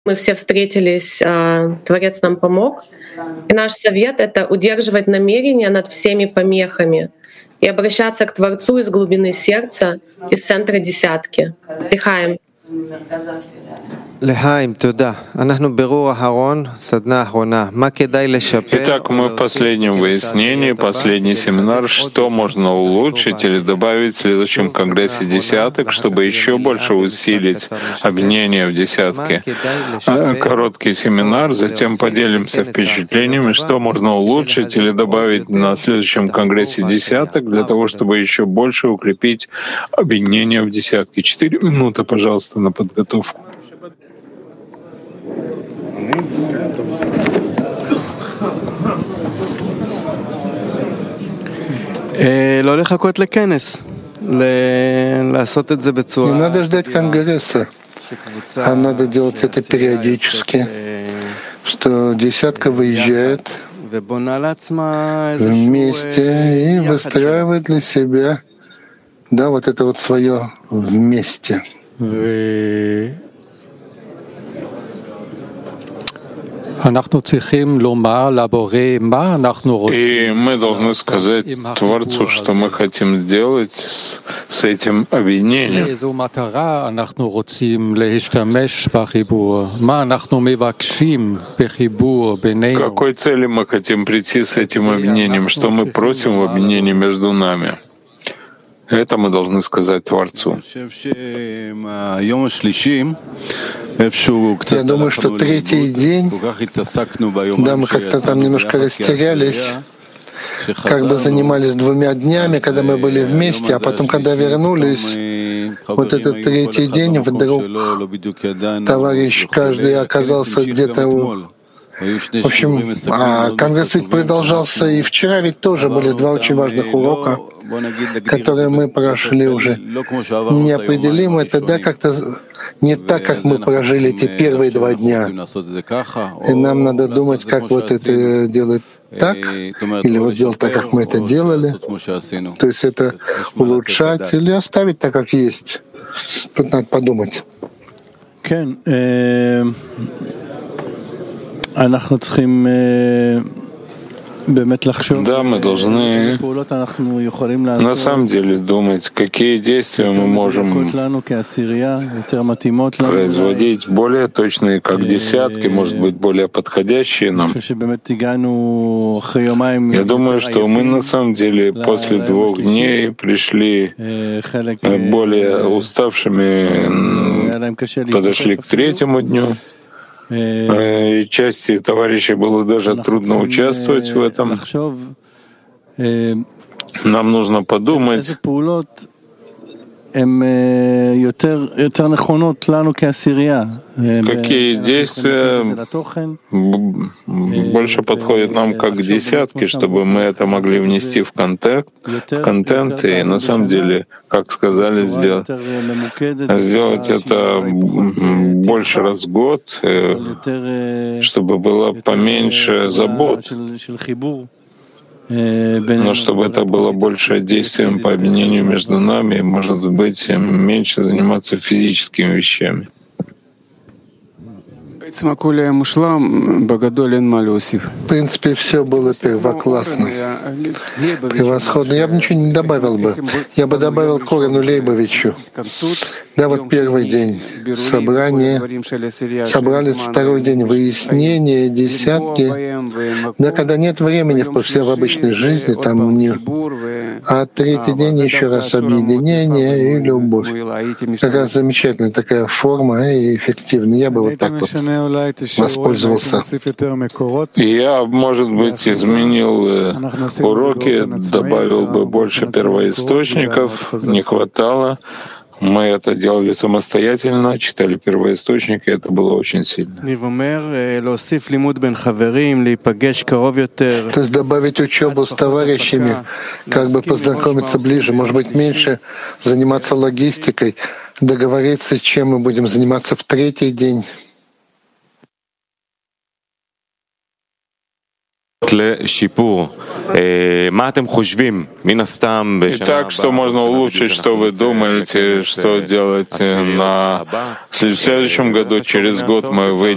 Мы все встретились, Творец нам помог. И наш совет — это удерживать намерение над всеми помехами и обращаться к Творцу из глубины сердца, из центра десятки. Лихаим. Лихаим, туда. Итак, мы в последнем выяснении, последний семинар, что можно улучшить или добавить в следующем конгрессе десяток, чтобы еще больше усилить объединение в десятке. Короткий семинар, затем поделимся впечатлениями, что можно улучшить или добавить на следующем конгрессе десяток для того, чтобы еще больше укрепить объединение в десятке. 4 минуты, пожалуйста, на подготовку. Не надо ждать конгресса, а надо делать это периодически, что десятка выезжает вместе и выстраивает для себя, да, вот это вот свое вместе. И мы должны сказать Творцу, что мы хотим сделать с этим объединением. К какой цели мы хотим прийти с этим объединением? Что мы просим в объединении между нами? Это мы должны сказать Творцу. Я думаю, что третий день, да, мы как-то там немножко растерялись, как бы занимались 2 днями, когда мы были вместе, а потом, когда вернулись, вот этот третий день вдруг товарищ каждый оказался где-то. В общем, конгресс ведь продолжался и вчера, ведь тоже были 2 очень важных урока, которые мы прошли уже. Неопределимо это, да, как-то не так, как мы прожили эти первые 2 дня. И нам надо думать, как вот это делать так, или вот делать так, как мы это делали. То есть это улучшать или оставить так, как есть. Тут надо подумать. Да, мы должны на самом деле думать, какие действия мы можем производить более точные, как десятки, может быть, более подходящие нам. Я думаю, что мы на самом деле после 2 дней пришли более уставшими, подошли к 3-му дню. И части товарищей было даже трудно участвовать в этом. Нам нужно подумать, какие действия больше подходят нам как десятки, чтобы мы это могли внести в контент и на самом деле, как сказали, сделать это больше раз в год, чтобы было поменьше забот. Но чтобы это было больше действием по объединению между нами, может быть, меньше заниматься физическими вещами. В принципе, все было первоклассно, превосходно. Я бы ничего не добавил бы. Я бы добавил Корену Лейбовичу. Да, вот первый день собрания, собрались 2-й день выяснения, десятки. Да, когда нет времени в обычной жизни, там не... А 3-й день еще раз объединение и любовь. Как раз замечательная такая форма и эффективная. Я бы вот так вот воспользовался. Я, может быть, изменил уроки, добавил бы больше первоисточников, не хватало. Мы это делали самостоятельно, читали первоисточники, это было очень сильно. То есть добавить учебу с товарищами, как бы познакомиться ближе, может быть, меньше заниматься логистикой, договориться, чем мы будем заниматься в 3-й день. Итак, что можно улучшить, что вы думаете, что делать в следующем году, через год мы выйдем